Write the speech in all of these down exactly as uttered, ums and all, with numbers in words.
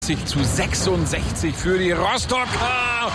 zu sechsundsechzig für die Rostocker.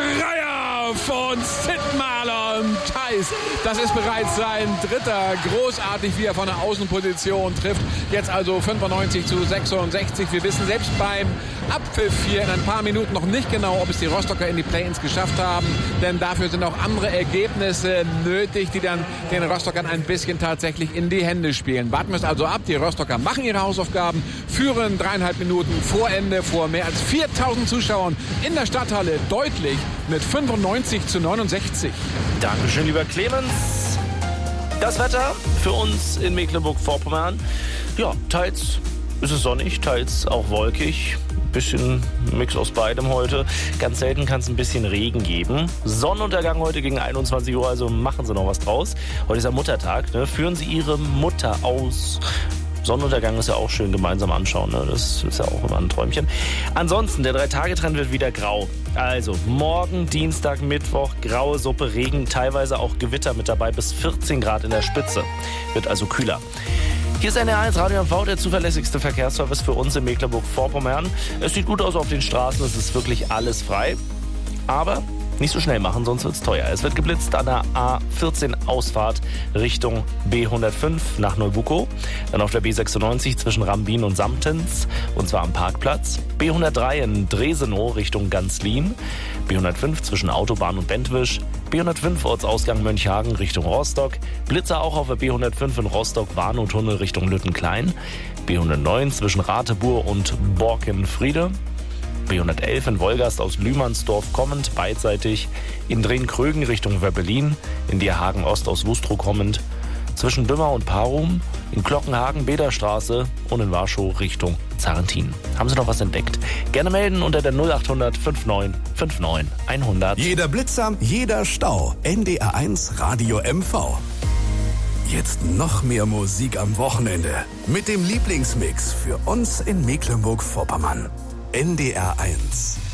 Dreier von Sid Marlon Theis. Das ist bereits sein dritter. Großartig, wie er von der Außenposition trifft. Jetzt also fünfundneunzig zu sechsundsechzig. Wir wissen selbst beim Abpfiff hier in ein paar Minuten noch nicht genau, ob es die Rostocker in die Play-ins geschafft haben. Denn dafür sind auch andere Ergebnisse nötig, die dann den Rostockern ein bisschen tatsächlich in die Hände spielen. Warten wir es also ab. Die Rostocker machen ihre Hausaufgaben, führen dreieinhalb Minuten vor Ende vor mehr als viertausend Zuschauern in der Stadthalle deutlich mit fünfundneunzig zu neunundsechzig. Dankeschön, lieber Clemens. Das Wetter für uns in Mecklenburg-Vorpommern. Ja, teils ist es sonnig, teils auch wolkig. Bisschen Mix aus beidem heute. Ganz selten kann es ein bisschen Regen geben. Sonnenuntergang heute gegen einundzwanzig Uhr, also machen Sie noch was draus. Heute ist ja Muttertag, ne? Führen Sie Ihre Mutter aus. Sonnenuntergang ist ja auch schön gemeinsam anschauen, ne? Das ist ja auch immer ein Träumchen. Ansonsten, der Drei-Tage-Trend wird wieder grau. Also morgen, Dienstag, Mittwoch, graue Suppe, Regen, teilweise auch Gewitter mit dabei, bis vierzehn Grad in der Spitze. Wird also kühler. Hier ist N D R eins Radio M V, der zuverlässigste Verkehrsservice für uns in Mecklenburg-Vorpommern. Es sieht gut aus auf den Straßen, es ist wirklich alles frei. Aber nicht so schnell machen, sonst wird es teuer. Es wird geblitzt an der A vierzehn Ausfahrt Richtung B hundertfünf nach Neubukow. Dann auf der B sechsundneunzig zwischen Rambin und Samtens, und zwar am Parkplatz. B hundertdrei in Dresenow Richtung Ganzlin. B hundertfünf zwischen Autobahn und Bentwisch. B hundertfünf Ortsausgang Mönchhagen Richtung Rostock. Blitzer auch auf der B hundertfünf in Rostock-Warnow-Tunnel Richtung Lüttenklein. B hundertneun zwischen Ratebur und Borkenfriede. B hundertelf in Wolgast aus Lühmannsdorf kommend, beidseitig. In Drehn-Krögen Richtung Werbelin. In Dierhagen Ost aus Wustrow kommend. Zwischen Dümmer und Parum. In Glockenhagen Bederstraße und in Warschau Richtung Zarentin. Haben Sie noch was entdeckt? Gerne melden unter der null achthundert neunundfünfzig neunundfünfzig hundert. Jeder Blitzer, jeder Stau. N D R eins Radio M V. Jetzt noch mehr Musik am Wochenende. Mit dem Lieblingsmix für uns in Mecklenburg-Vorpommern. N D R eins.